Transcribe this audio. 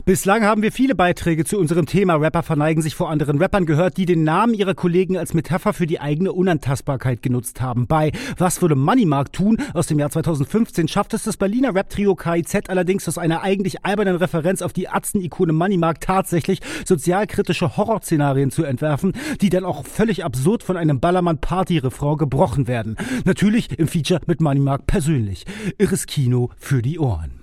Bislang haben wir viele Beiträge zu unserem Thema Rapper verneigen sich vor anderen Rappern gehört, die den Namen ihrer Kollegen als Metapher für die eigene Unantastbarkeit genutzt haben. Bei Was würde Money Mark tun? Aus dem Jahr 2015 schafft es das Berliner Rap-Trio KIZ allerdings aus einer eigentlich albernen Referenz auf die Atzen-Ikone Money Mark tatsächlich sozialkritische Horrorszenarien zu entwerfen, die dann auch völlig absurd von einem Ballermann-Party-Refrain gebrochen werden. Natürlich im Feature mit Money Mark persönlich. Irres Kino für die Ohren.